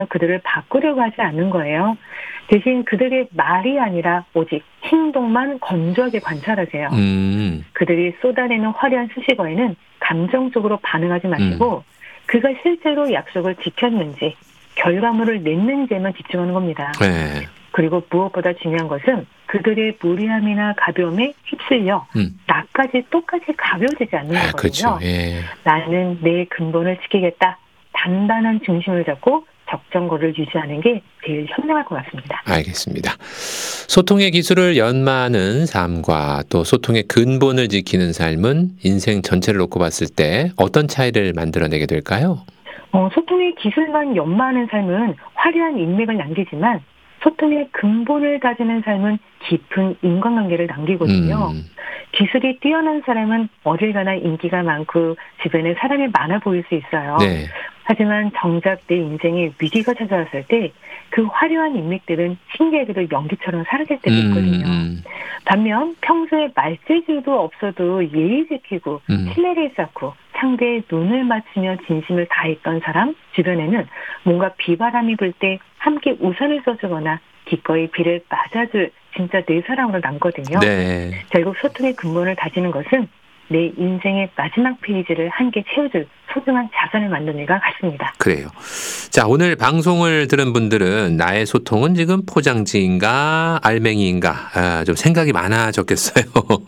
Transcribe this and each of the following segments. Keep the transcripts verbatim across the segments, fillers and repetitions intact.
그들을 바꾸려고 하지 않는 거예요. 대신 그들의 말이 아니라 오직 행동만 건조하게 관찰하세요. 음. 그들이 쏟아내는 화려한 수식어에는 감정적으로 반응하지 마시고 음. 그가 실제로 약속을 지켰는지 결과물을 냈는지에만 집중하는 겁니다. 네. 그리고 무엇보다 중요한 것은 그들의 무리함이나 가벼움에 휩쓸려 음. 나까지 똑같이 가벼워지지 않는 아, 거거든요. 그렇죠. 예. 나는 내 근본을 지키겠다. 단단한 중심을 잡고 적정거리를 유지하는 게 제일 현명할 것 같습니다. 알겠습니다. 소통의 기술을 연마하는 삶과 또 소통의 근본을 지키는 삶은 인생 전체를 놓고 봤을 때 어떤 차이를 만들어내게 될까요? 어, 소통의 기술만 연마하는 삶은 화려한 인맥을 남기지만 소통의 근본을 다지는 삶은 깊은 인간관계를 남기거든요. 음. 기술이 뛰어난 사람은 어딜 가나 인기가 많고 주변에 사람이 많아 보일 수 있어요. 네. 하지만 정작 내 인생에 위기가 찾아왔을 때 그 화려한 인맥들은 신기하게도 연기처럼 사라질 때도 있거든요. 음. 반면 평소에 말재주도 없어도 예의 지키고 음. 신뢰를 쌓고 상대의 눈을 맞추며 진심을 다했던 사람 주변에는 뭔가 비바람이 불 때 함께 우산을 써주거나 기꺼이 비를 맞아줄 진짜 내 사랑으로 남거든요. 네. 결국 소통의 근본을 다지는 것은 내 인생의 마지막 페이지를 함께 채워줄 소중한 자산을 만드는 일과 같습니다. 그래요. 자, 오늘 방송을 들은 분들은 나의 소통은 지금 포장지인가 알맹이인가 아, 좀 생각이 많아졌겠어요.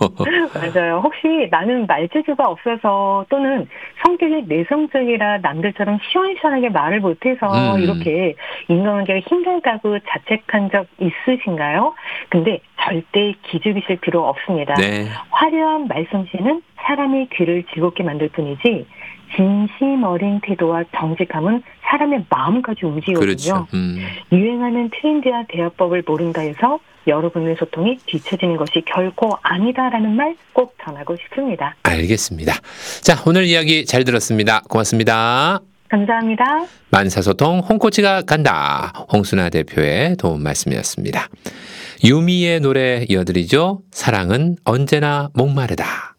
맞아요. 혹시 나는 말재주가 없어서 또는 성격이 내성적이라 남들처럼 시원시원하게 말을 못해서 음. 이렇게 인간관계가 힘들다고 자책한 적 있으신가요? 근데 절대 기죽으실 필요 없습니다. 네. 화려한 말솜씨는 사람의 귀를 즐겁게 만들 뿐이지 진심 어린 태도와 정직함은 사람의 마음까지 움직이거든요. 그렇죠. 음. 유행하는 트렌드와 대화법을 모른다 해서 여러분의 소통이 뒤처지는 것이 결코 아니다라는 말 꼭 전하고 싶습니다. 알겠습니다. 자, 오늘 이야기 잘 들었습니다. 고맙습니다. 감사합니다. 만사소통 홍코치가 간다. 홍순아 대표의 도움 말씀이었습니다. 유미의 노래 이어드리죠. 사랑은 언제나 목마르다.